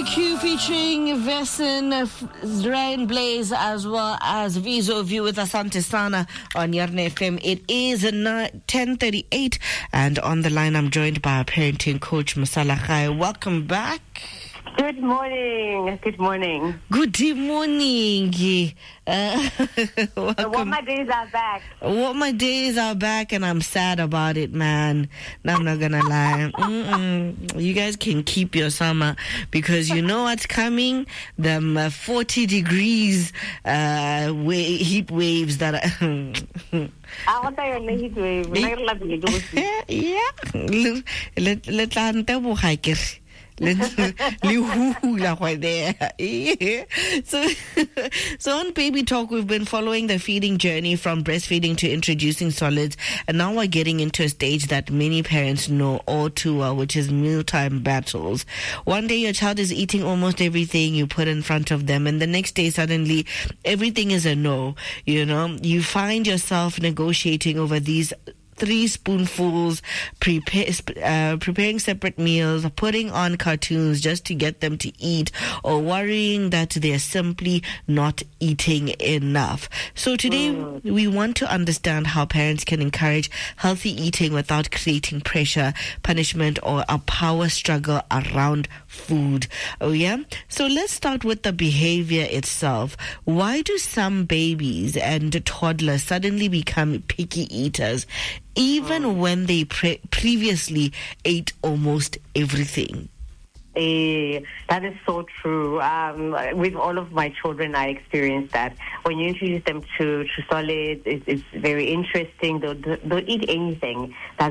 Q featuring Vesin, Ryan Blaze, as well as Vizo View with Asante Sana on Yarne FM. It is 10:38, and on the line I'm joined by our parenting coach, Masala Khai. Welcome back. Good morning. Good morning. Good morning. What my days are back. What my days are back, and I'm sad about it, man. No, I'm not gonna lie. You guys can keep your summer, because you know what's coming. The 40 degrees heat waves that are... I want to heat wave. Yeah. So on Baby Talk, we've been following the feeding journey from breastfeeding to introducing solids, and now we're getting into a stage that many parents know all too well, which is mealtime battles. One day your child is eating almost everything you put in front of them, and the next day suddenly everything is a no. You know, you find yourself negotiating over these 3 spoonfuls, preparing separate meals, putting on cartoons just to get them to eat, or worrying that they're simply not eating enough. So today we want to understand how parents can encourage healthy eating without creating pressure, punishment, or a power struggle around food. Oh yeah? So let's start with the behavior itself. Why do some babies and toddlers suddenly become picky eaters, even when they previously ate almost everything? That is so true. With all of my children, I experienced that. When you introduce them to solids, it's very interesting. They'll eat anything.